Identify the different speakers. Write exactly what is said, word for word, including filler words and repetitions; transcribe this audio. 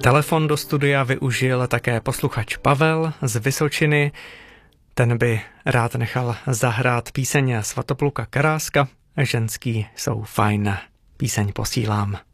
Speaker 1: Telefon do studia využil také posluchač Pavel z Vysočiny. Ten by rád nechal zahrát píseň Svatopluka Karáska. Ženský jsou fajn. Píseň posílám.